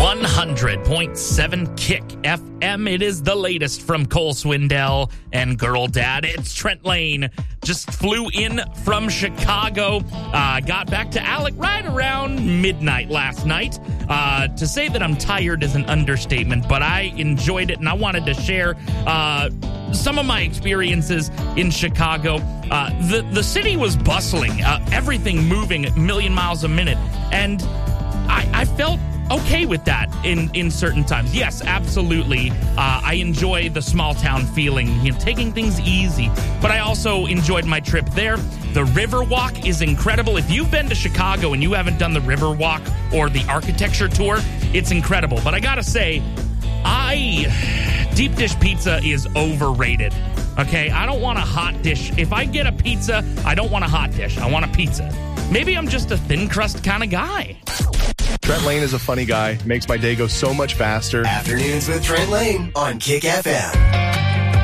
100.7 Kick FM. It is the latest from Cole Swindell and Girl Dad. It's Trent Lane. Just flew in from Chicago. Got back to Alec right around midnight last night. To say that I'm tired is an understatement, but I enjoyed it and I wanted to share some of my experiences in Chicago. The city was bustling, everything moving a million miles a minute, and I felt okay with that in certain times. Yes, absolutely. I enjoy the small town feeling, taking things easy. But I also enjoyed my trip there. The Riverwalk is incredible. If you've been to Chicago and you haven't done the Riverwalk or the architecture tour, it's incredible. But I gotta say, deep dish pizza is overrated. Okay, I don't want a hot dish. If I get a pizza, I don't want a hot dish. I want a pizza. Maybe I'm just a thin crust kind of guy. Trent Lane is a funny guy. Makes my day go so much faster. Afternoons with Trent Lane on Kick FM.